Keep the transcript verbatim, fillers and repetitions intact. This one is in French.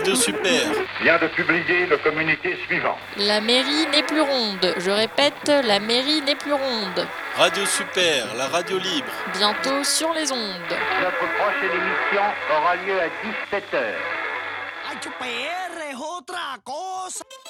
Radio Super vient de publier le communiqué suivant. La mairie n'est plus ronde. Je répète, la mairie n'est plus ronde. Radio Super, la radio libre. Bientôt sur les ondes. Notre prochaine émission aura lieu à dix-sept heures. H P R es otra cosa.